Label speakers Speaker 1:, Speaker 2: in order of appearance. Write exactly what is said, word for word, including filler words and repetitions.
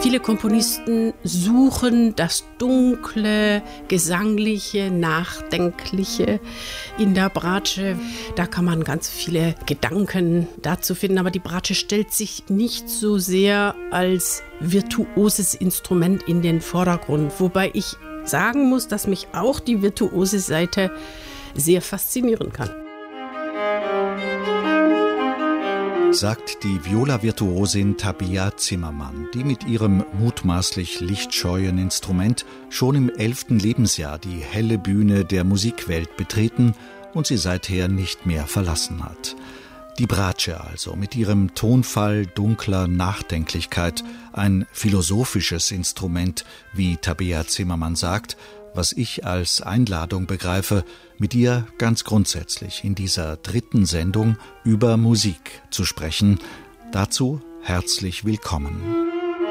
Speaker 1: Viele Komponisten suchen das Dunkle, Gesangliche, Nachdenkliche in der Bratsche. Da kann man ganz viele Gedanken dazu finden, aber die Bratsche stellt sich nicht so sehr als virtuoses Instrument in den Vordergrund, wobei ich sagen muss, dass mich auch die virtuose Seite sehr faszinieren kann.
Speaker 2: Sagt die Viola-Virtuosin Tabea Zimmermann, die mit ihrem mutmaßlich lichtscheuen Instrument schon im elften Lebensjahr die helle Bühne der Musikwelt betreten und sie seither nicht mehr verlassen hat. Die Bratsche also, mit ihrem Tonfall dunkler Nachdenklichkeit, ein philosophisches Instrument, wie Tabea Zimmermann sagt, was ich als Einladung begreife, mit ihr ganz grundsätzlich in dieser dritten Sendung über Musik zu sprechen. Dazu herzlich willkommen.